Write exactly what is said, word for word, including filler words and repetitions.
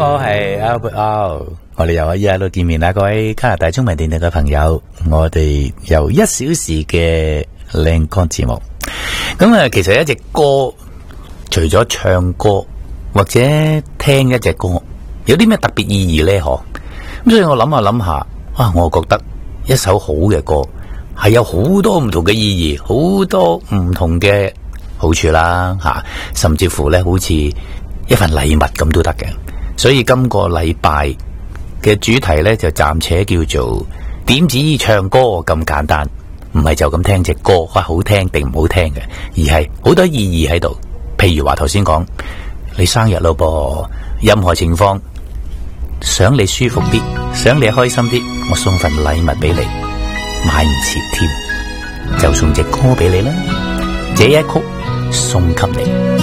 我係 Albert O，我哋又可以喺度見面啦，各位加拿大中文電台嘅朋友，我哋有一小時嘅靚歌節目。咁啊，其實一隻歌除咗唱歌或者聽一隻歌，有啲咩特別意義呢？嗬，咁所以我諗下諗下，啊，我覺得一首好嘅歌係有好多唔同嘅意義，好多唔同嘅好處啦，吓、啊，甚至乎咧好似一份禮物咁都得嘅。所以今個禮拜嘅主題呢，就暫且叫做點止唱歌咁簡單，唔係就咁聽隻歌話好聽定唔好聽嘅，而係好多意義喺度。譬如話頭先講你生日咯噃，任何情況想你舒服啲，想你開心啲，我送份禮物俾你，買唔切添，就送隻歌俾你啦，這一曲送給你。